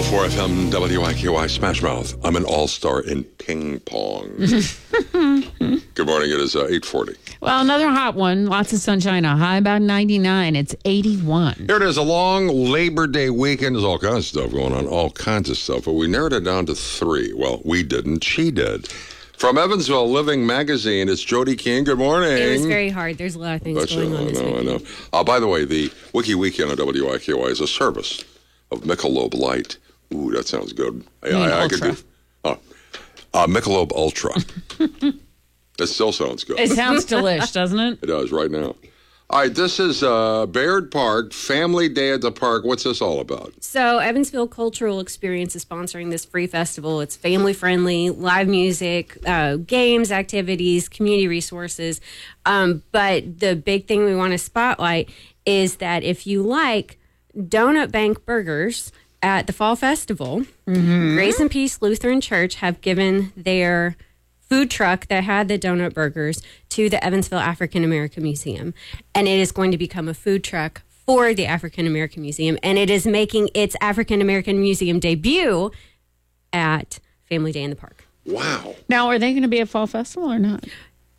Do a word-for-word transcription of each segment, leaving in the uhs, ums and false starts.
four F M W I Q I Smash Mouth. I'm an all-star in ping pong. Good morning. It is uh, eight forty. Well, another hot one. Lots of sunshine. A high about ninety-nine. It's eighty-one. Here it is. A long Labor Day weekend. There's all kinds of stuff going on. All kinds of stuff. But we narrowed it down to three. Well, we didn't. She did. From Evansville Living Magazine, it's Jody King. Good morning. It was very hard. There's a lot of things That's going right. on I this know, weekend. I know. Uh, by the way, the Wiki Weekend on W I Q I is a service of Michelob Light. Ooh, that sounds good. I, I, I could do. Oh, uh, Michelob Ultra. That still sounds good. It sounds delish, doesn't it? It does right now. All right, this is uh, Baird Park, Family Day at the Park. What's this all about? So Evansville Cultural Experience is sponsoring this free festival. It's family-friendly, live music, uh, games, activities, community resources. Um, but the big thing we want to spotlight is that if you like Donut Bank Burgers at the Fall Festival, mm-hmm. Grace and Peace Lutheran Church have given their food truck that had the donut burgers to the Evansville African American Museum. And it is going to become a food truck for the African American Museum. And it is making its African American Museum debut at Family Day in the Park. Wow. Now, are they going to be at Fall Festival or not?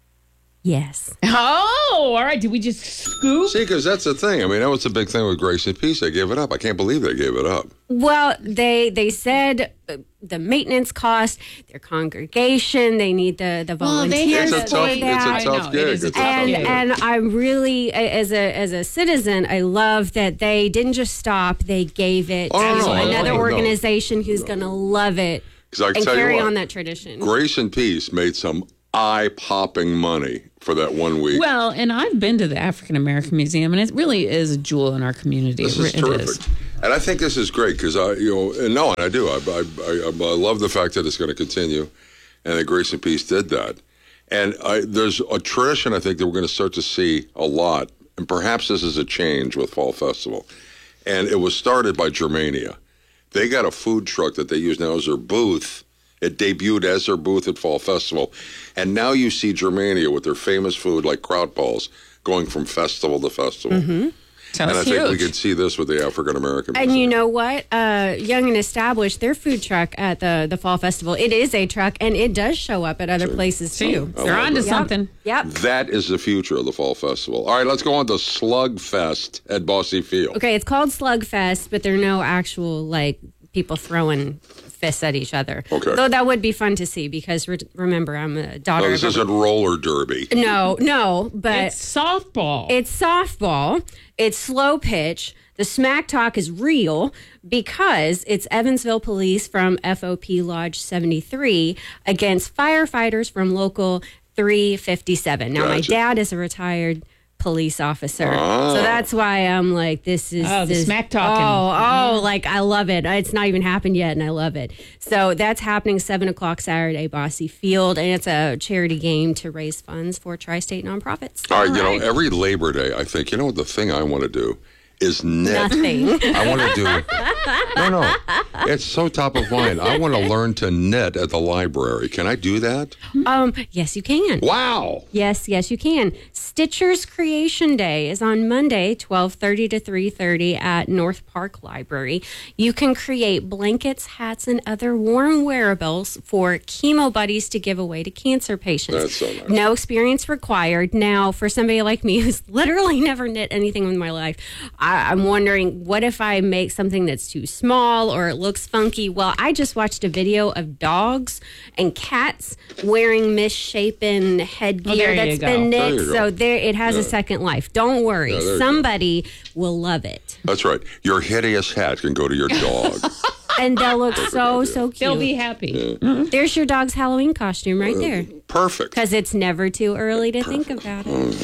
Yes. Oh, all right. Did we just scoop? See, because that's the thing. I mean, that was the big thing with Grace and Peace. They gave it up. I can't believe they gave it up. Well, they they said uh, the maintenance cost, their congregation, they need the, the Well, they volunteers It's a for tough, it's that. a tough know, gig. it is a It's a tough tough and gig. gig. and I'm really, as a as a citizen, I love that they didn't just stop; they gave it Oh, to no, no, another no, no. organization who's going to love it 'Cause I and tell you carry what, on that tradition. Grace and Peace made some eye-popping money for that one week. Well, and I've been to the African American Museum, and it really is a jewel in our community. This it, is it terrific. is. And I think this is great because I, you know, and no, and I do. I, I, I, I love the fact that it's going to continue, and that Grace and Peace did that. And I, there's a tradition I think that we're going to start to see a lot, and perhaps this is a change with Fall Festival. And it was started by Germania. They got a food truck that they use now as their booth. It debuted as their booth at Fall Festival. And now you see Germania with their famous food like kraut balls going from festival to festival. Mm-hmm. Sounds And I huge. think we can see this with the African American And Museum. you know what? Uh, Young and Established, their food truck at the, the Fall Festival, it is a truck, and it does show up at other places, too. I They're love onto it. something. Yep. That is the future of the Fall Festival. All right, let's go on to Slugfest at Bossy Field. Okay, it's called Slugfest, but there are no actual, like, people throwing fists at each other. Okay. Though that would be fun to see because, re- remember, I'm a daughter No, this of a- isn't roller derby. No, no, but It's softball. it's softball. It's slow pitch. The smack talk is real because it's Evansville Police from F O P Lodge seventy-three against firefighters from Local three fifty-seven. Now, my Gotcha. dad is a retired police officer. Ah. So that's why I'm like, this is... Oh, the this, smack talking. Oh, oh, like, I love it. It's not even happened yet, and I love it. So that's happening seven o'clock Saturday, Bossy Field, and it's a charity game to raise funds for Tri-State nonprofits. All right, you right. know, every Labor Day, I think, you know what the thing I want to do is knit. Nothing. I want to do... No, no. It's so top of mind. I want to learn to knit at the library. Can I do that? um, yes, you can. Wow. Yes, yes, you can. Stitcher's Creation Day is on Monday, twelve thirty to three thirty at North Park Library. You can create blankets, hats, and other warm wearables for chemo buddies to give away to cancer patients. That's so nice. No experience required. Now, for somebody like me who's literally never knit anything in my life, I, I'm wondering, what if I make something that's too small or it looks funky? Well, I just watched a video of dogs and cats wearing misshapen headgear Oh, there you that's go. been There knit. you go. So there, it has Yeah. a second life. Don't worry. Yeah, there you go. Somebody will love it. That's right. Your hideous hat can go to your dog. And they'll look so, so cute. They'll be happy. There's your dog's Halloween costume right there. Perfect. Because it's never too early to think about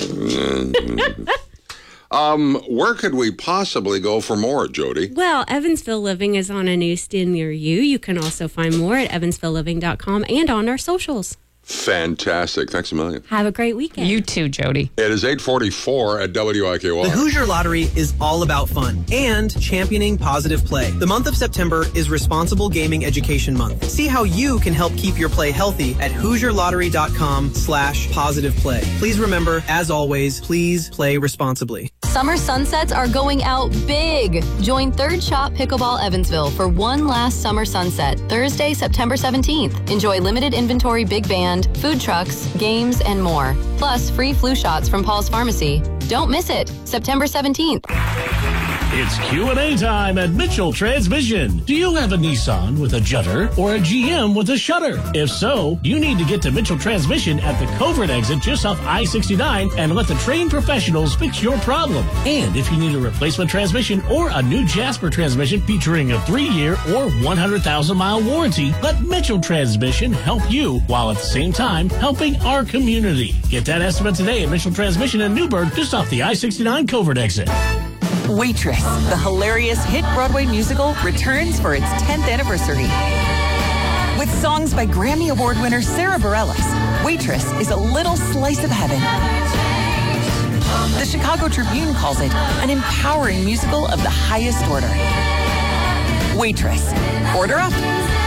it. Um, where could we possibly go for more, Jody? Well, Evansville Living is on a newsstand near you. You can also find more at evansville living dot com and on our socials. Fantastic. Thanks a million. Have a great weekend. You too, Jody. It is eight forty-four at W I K Y. The Hoosier Lottery is all about fun and championing positive play. The month of September is Responsible Gaming Education Month. See how you can help keep your play healthy at hoosier lottery dot com slash positive play. Please remember, as always, please play responsibly. Summer sunsets are going out big. Join Third Shot Pickleball Evansville for one last summer sunset, Thursday, September seventeenth. Enjoy limited inventory big band, food trucks, games, and more. Plus, free flu shots from Paul's Pharmacy. Don't miss it, September seventeenth. It's Q and A time at Mitchell Transmission. Do you have a Nissan with a judder or a G M with a shutter? If so, you need to get to Mitchell Transmission at the Covert exit just off I sixty-nine and let the trained professionals fix your problem. And if you need a replacement transmission or a new Jasper transmission featuring a three-year or one hundred thousand mile warranty, let Mitchell Transmission help you while at the same time helping our community. Get that estimate today at Mitchell Transmission in Newburgh just off the I sixty-nine Covert exit. Waitress, the hilarious hit Broadway musical, returns for its tenth anniversary. With songs by Grammy Award winner Sarah Bareilles, Waitress is a little slice of heaven. The Chicago Tribune calls it an empowering musical of the highest order. Waitress. Order up.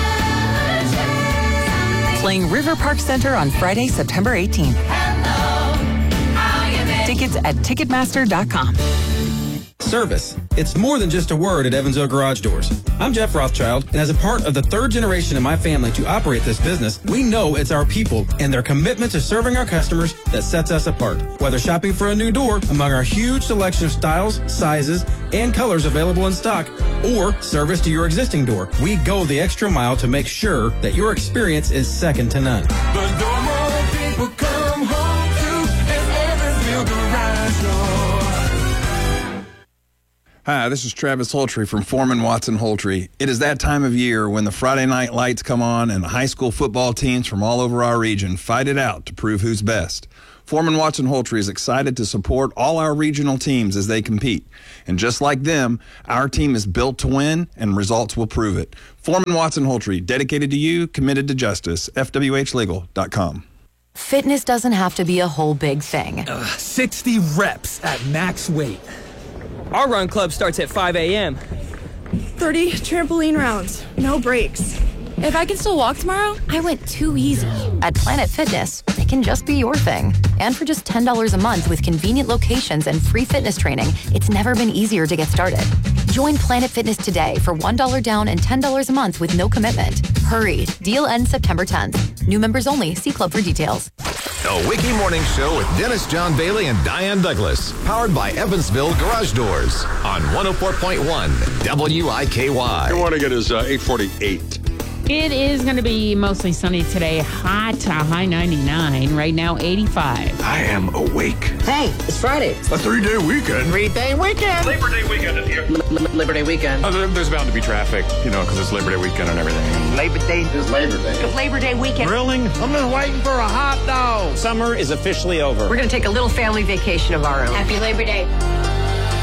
Playing River Park Center on Friday, September eighteenth. Tickets at Ticketmaster dot com. Service. It's more than just a word at Evansville Garage Doors. I'm Jeff Rothschild, and as a part of the third generation of my family to operate this business, we know it's our people and their commitment to serving our customers that sets us apart. Whether shopping for a new door among our huge selection of styles, sizes, and colors available in stock, or service to your existing door, we go the extra mile to make sure that your experience is second to none. The door more people come home to is Evansville Garage Doors. Hi, this is Travis Holtry from Foreman Watson Holtry. It is that time of year when the Friday night lights come on and the high school football teams from all over our region fight it out to prove who's best. Foreman Watson Holtry is excited to support all our regional teams as they compete. And just like them, our team is built to win and results will prove it. Foreman Watson Holtry, dedicated to you, committed to justice. F W H legal dot com. Fitness doesn't have to be a whole big thing. Uh, sixty reps at max weight. Our run club starts at five a.m. thirty trampoline rounds, no breaks. If I can still walk tomorrow, I went too easy. At Planet Fitness, it can just be your thing. And for just ten dollars a month with convenient locations and free fitness training, it's never been easier to get started. Join Planet Fitness today for one dollar down and ten dollars a month with no commitment. Hurry, deal ends September tenth. New members only. See club for details. The Wiki Morning Show with Dennis John Bailey and Diane Douglas. Powered by Evansville Garage Doors on one oh four point one W I K Y. Good morning. It is uh, eight forty-eight. It is going to be mostly sunny today. Hot, a high ninety-nine. Right now, eighty-five. I am awake. Hey, it's Friday. A three-day weekend. Three-day weekend. Labor Day weekend is here. L- Labor Day weekend. Oh, there's bound to be traffic, you know, because it's Labor Day weekend and everything. Labor Day is Labor Day. It's Labor Day weekend. Grilling. I'm just waiting for a hot dog. Summer is officially over. We're going to take a little family vacation of our own. Happy Labor Day.